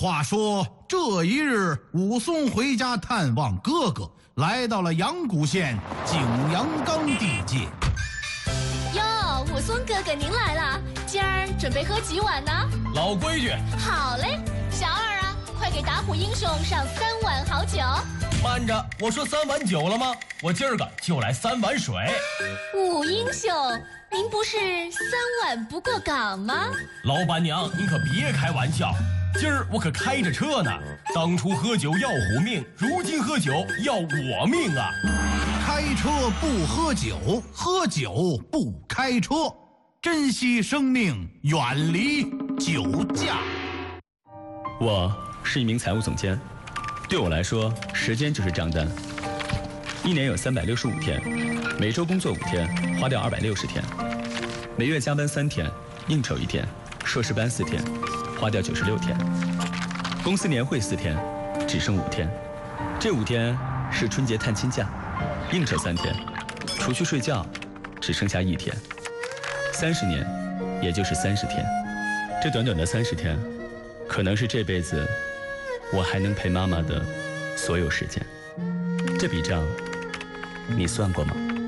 话说这一日，武松回家探望哥哥，来到了阳谷县景阳冈地界。 哟，武松哥哥您来了，今儿准备喝几碗呢？ 老规矩。 好嘞，小二啊，快给打虎英雄上3碗好酒。 慢着，我说3碗酒了吗？我今儿个就来3碗水。 武英雄，您不是3碗不过岗吗？ 老板娘，您可别开玩笑，今儿我可开着车呢。当初喝酒要虎命，如今喝酒要我命啊！ 开车不喝酒，喝酒不开车，珍惜生命，远离酒驾。 我是一名财务总监，对我来说，时间就是账单。1年有365天，每周工作5天，花掉260天；每月加班3天，应酬1天，硕士班4天，花掉96天；公司年会4天，只剩5天。这5天是春节探亲假，应酬3天，除去睡觉，只剩下1天。30年，也就是30天。这短短的30天，可能是这辈子我还能陪妈妈的所有时间。这笔账你算过吗？